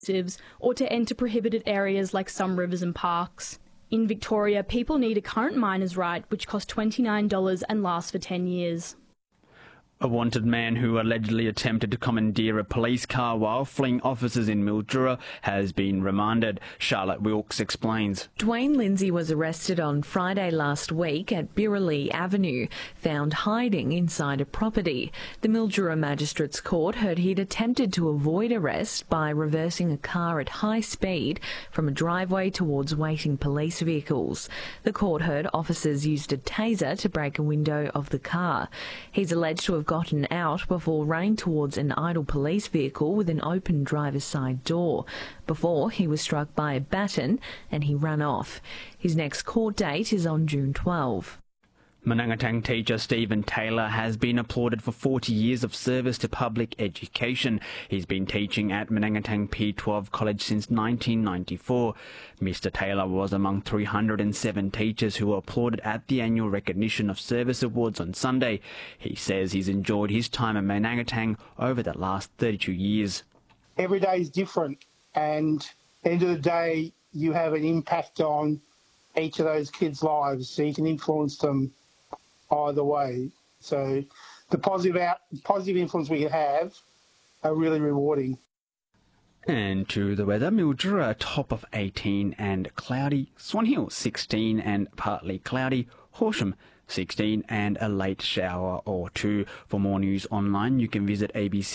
or to enter prohibited areas like some rivers and parks. In Victoria, people need a current miner's right, which costs $29 and lasts for 10 years. A wanted man who allegedly attempted to commandeer a police car while fleeing officers in Mildura has been remanded. Charlotte Wilkes explains. Dwayne Lindsay was arrested on Friday last week at Birraley Avenue, found hiding inside a property. The Mildura Magistrates Court heard he'd attempted to avoid arrest by reversing a car at high speed from a driveway towards waiting police vehicles. The court heard officers used a taser to break a window of the car. He's alleged to have gotten out before running towards an idle police vehicle with an open driver's side door. Before, he was struck by a baton and he ran off. His next court date is on June 12. Manangatang teacher Stephen Taylor has been applauded for 40 years of service to public education. He's been teaching at Manangatang P12 College since 1994. Mr. Taylor was among 307 teachers who were applauded at the annual Recognition of Service Awards on Sunday. He says he's enjoyed his time at Manangatang over the last 32 years. Every day is different, and at the end of the day, you have an impact on each of those kids' lives, so you can influence them either way. So the positive influence we have are really rewarding. And to the weather, Mildura top of 18 and cloudy, Swan Hill 16 and partly cloudy, Horsham 16 and a late shower or two. For more news online, you can visit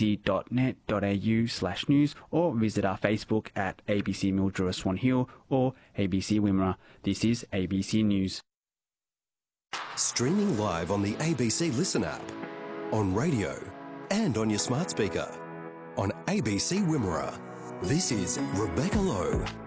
abc.net.au/news or visit our Facebook at ABC Mildura Swan Hill or ABC Wimmera. This is ABC News. Streaming live on the ABC Listen app, on radio and on your smart speaker. On ABC Wimmera, this is Rebecca Lowe.